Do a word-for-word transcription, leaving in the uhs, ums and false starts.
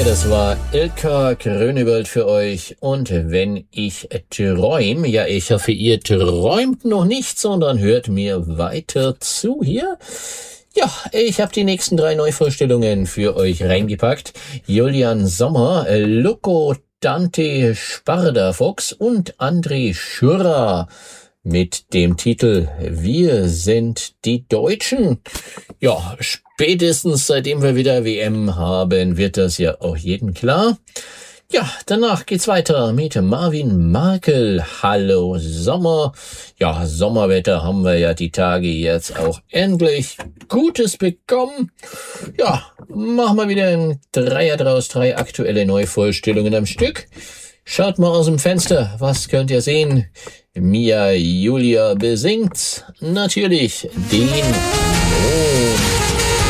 Ja, das war Ilka Grönewald für euch. Und wenn ich träume, ja, ich hoffe, ihr träumt noch nicht, sondern hört mir weiter zu hier. Ja, ich habe die nächsten drei Neuvorstellungen für euch reingepackt. Julian Sommer, Loco Dante Sparda-Fox und André Schürrer mit dem Titel Wir sind die Deutschen. Ja, spätestens seitdem wir wieder W M haben, wird das ja auch jedem klar. Ja, danach geht's weiter mit Marvin Markel. Hallo Sommer. Ja, Sommerwetter haben wir ja die Tage jetzt auch endlich Gutes bekommen. Ja, machen wir wieder ein Dreier draus, drei aktuelle Neuvorstellungen am Stück. Schaut mal aus dem Fenster, was könnt ihr sehen? Mia Julia besingt natürlich den